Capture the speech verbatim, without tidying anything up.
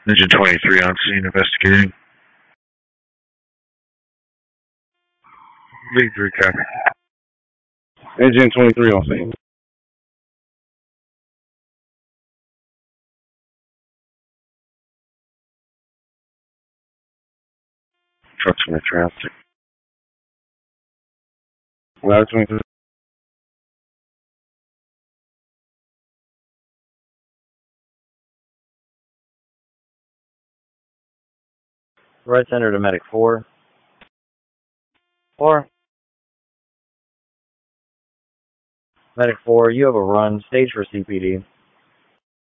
Engine twenty-three on scene investigating. Lead three copy. Engine twenty-three on scene. Trucks in the traffic. Ladder twenty-three. Right center to medic four. Four. Medic four, you have a run. Stage for C P D.